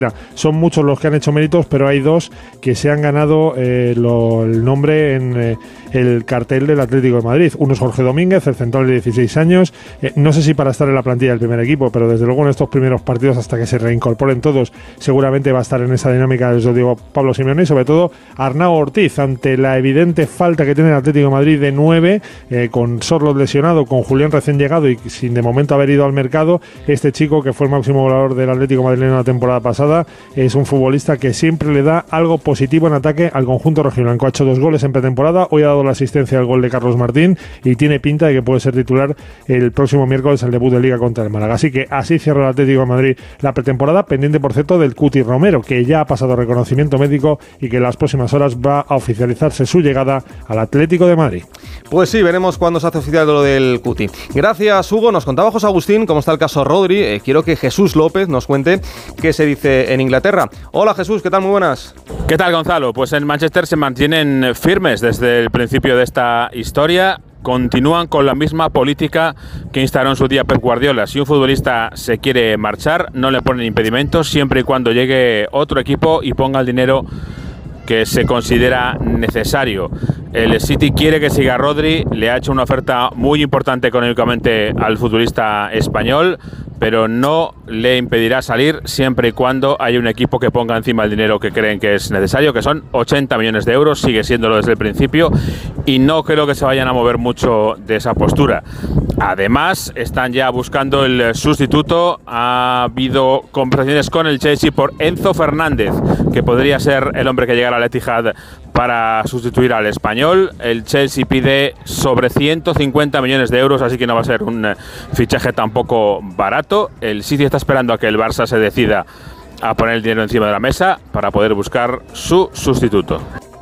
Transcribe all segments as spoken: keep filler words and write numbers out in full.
Son muchos los que han hecho méritos, pero hay dos que se han ganado eh, lo, el nombre en eh, el cartel del Atlético de Madrid. Uno es Jorge Domínguez, el central de dieciséis años. Eh, no sé si para estar en la plantilla del primer equipo, pero desde luego en estos primeros partidos, hasta que se reincorporen todos, seguramente va a estar en esa dinámica, desde digo, Pablo Simeone, y sobre todo Arnau Ortiz, ante la evidente falta que tiene el Atlético de Madrid de nueve, eh, con Sorloth lesionado, con Julián recién llegado y sin de momento haber ido al mercado. Este chico, que fue el máximo goleador del Atlético madrileño la temporada pasada, es un futbolista que siempre le da algo positivo en ataque al conjunto rojiblanco. Ha hecho dos goles en pretemporada, hoy ha dado la asistencia al gol de Carlos Martín y tiene pinta de que puede ser titular el próximo miércoles al debut de Liga contra el Málaga. Así que así cierra el Atlético de Madrid la pretemporada, pendiente por cierto del Cuti Romero, que ya ha pasado reconocimiento médico y que en las próximas horas va a oficializarse su llegada al Atlético de Madrid. Pues sí, veremos cuándo se hace oficial lo del Cuti. Gracias, Hugo. Nos contaba José Agustín cómo está el caso Rodri. Eh, quiero que Jesús López nos cuente qué se dice en Inglaterra. Hola Jesús, ¿qué tal? Muy buenas. ¿Qué tal, Gonzalo? Pues en Manchester se mantienen firmes desde el principio de esta historia. Continúan con la misma política que instauró en su día Pep Guardiola. Si un futbolista se quiere marchar, no le ponen impedimentos, siempre y cuando llegue otro equipo y ponga el dinero que se considera necesario. El City quiere que siga Rodri, le ha hecho una oferta muy importante económicamente al futbolista español, pero no le impedirá salir siempre y cuando haya un equipo que ponga encima el dinero que creen que es necesario, que son ochenta millones de euros, sigue siéndolo desde el principio, y no creo que se vayan a mover mucho de esa postura. Además, están ya buscando el sustituto. Ha habido conversaciones con el Chelsea por Enzo Fernández, que podría ser el hombre que llegara al Etihad para sustituir al español. El Chelsea pide sobre ciento cincuenta millones de euros, así que no va a ser un fichaje tampoco barato. El City está esperando a que el Barça se decida a poner el dinero encima de la mesa para poder buscar su sustituto.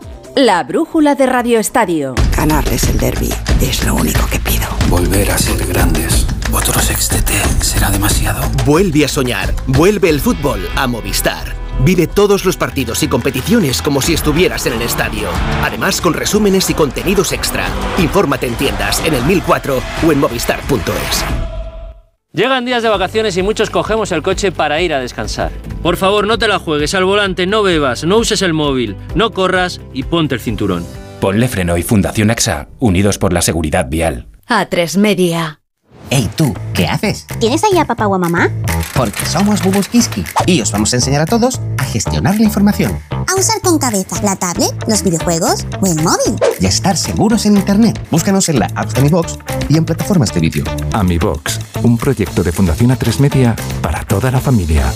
La brújula de Radio Estadio. Ganarles el derbi es lo único que pido. Volver a ser grandes. Otro sextete será demasiado. Vuelve a soñar. Vuelve el fútbol a Movistar. Vive todos los partidos y competiciones como si estuvieras en el estadio. Además, con resúmenes y contenidos extra. Infórmate en tiendas, en el mil cuatro o en movistar punto es. Llegan días de vacaciones y muchos cogemos el coche para ir a descansar. Por favor, no te la juegues al volante, no bebas, no uses el móvil, no corras y ponte el cinturón. Ponle Freno y Fundación AXA, unidos por la seguridad vial. A tres Media. Hey tú, ¿qué haces? ¿Tienes ahí a papá o a mamá? Porque somos Bubus Kiski y os vamos a enseñar a todos a gestionar la información. A usar con cabeza la tablet, los videojuegos o el móvil. Y a estar seguros en internet. Búscanos en la app de Mi Box y en plataformas de vídeo. AmiBox, un proyecto de Fundación A tres Media para toda la familia.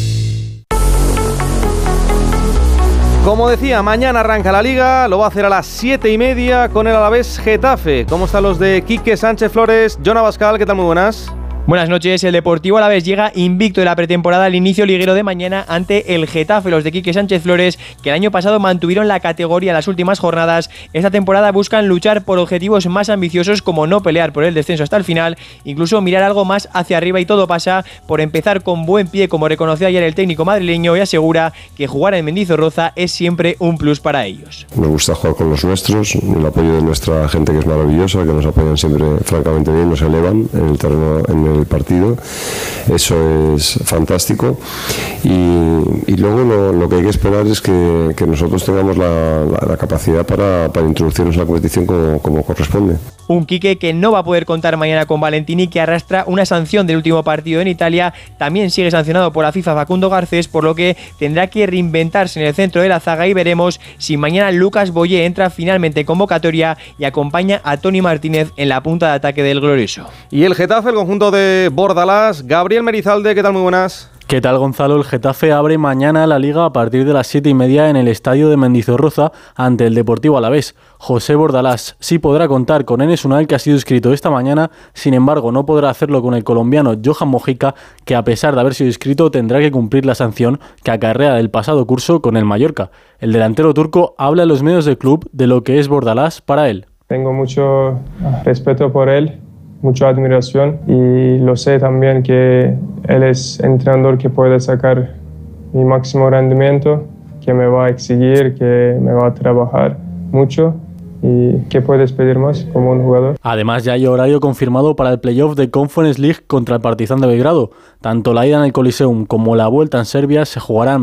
Como decía, mañana arranca la Liga, lo va a hacer a las siete y media con el Alavés Getafe. ¿Cómo están los de Quique Sánchez Flores? John Abascal, ¿qué tal? Muy buenas. Buenas noches, el Deportivo Alavés llega invicto de la pretemporada al inicio liguero de mañana ante el Getafe. Los de Quique Sánchez Flores, que el año pasado mantuvieron la categoría en las últimas jornadas, esta temporada buscan luchar por objetivos más ambiciosos como no pelear por el descenso hasta el final, incluso mirar algo más hacia arriba, y todo pasa por empezar con buen pie, como reconoció ayer el técnico madrileño, y asegura que jugar en Mendizorroza es siempre un plus para ellos. Me gusta jugar con los nuestros, el apoyo de nuestra gente, que es maravillosa, que nos apoyan siempre francamente bien, nos elevan en el terreno, en el partido, eso es fantástico, y, y luego lo, lo que hay que esperar es que, que nosotros tengamos la, la, la capacidad para, para introducirnos en la competición como, como corresponde. Un Quique que no va a poder contar mañana con Valentini, que arrastra una sanción del último partido en Italia. También sigue sancionado por la FIFA Facundo Garcés, por lo que tendrá que reinventarse en el centro de la zaga, y veremos si mañana Lucas Boyé entra finalmente en convocatoria y acompaña a Toni Martínez en la punta de ataque del glorioso. Y el Getafe, el conjunto de Bordalás. Gabriel Merizalde, ¿qué tal? Muy buenas. ¿Qué tal, Gonzalo? El Getafe abre mañana la Liga a partir de las siete y media en el estadio de Mendizorroza ante el Deportivo Alavés. José Bordalás sí podrá contar con Enes Unal, que ha sido inscrito esta mañana. Sin embargo, no podrá hacerlo con el colombiano Johan Mojica, que a pesar de haber sido inscrito tendrá que cumplir la sanción que acarrea del pasado curso con el Mallorca. El delantero turco habla en los medios del club de lo que es Bordalás para él. Tengo mucho respeto por él, mucha admiración, y lo sé también que él es entrenador que puede sacar mi máximo rendimiento, que me va a exigir, que me va a trabajar mucho. ¿Y qué puedes pedir más como un jugador? Además, ya hay horario confirmado para el playoff de Conference League contra el Partizan de Belgrado. Tanto la ida en el Coliseum como la vuelta en Serbia se jugarán